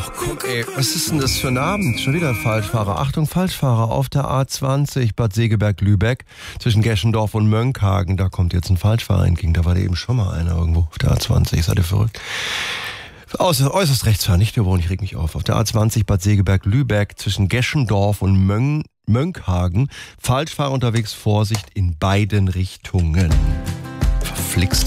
Komm, ey, was ist denn das für ein Abend? Schon wieder ein Falschfahrer. Achtung, Falschfahrer auf der A20 Bad Segeberg-Lübeck zwischen Geschendorf und Mönckehagen. Da kommt jetzt ein Falschfahrer entgegen. Da war da eben schon mal einer irgendwo auf der A20. Seid ihr verrückt? Äußerst rechtsfahren, nicht wir wohnen, ich reg mich auf. Auf der A20 Bad Segeberg-Lübeck zwischen Geschendorf und Mönckehagen. Falschfahrer unterwegs, Vorsicht in beiden Richtungen. Verflixt.